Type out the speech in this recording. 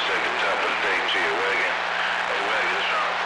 second top of the day to your wagon. Hey, wagon, it's trying to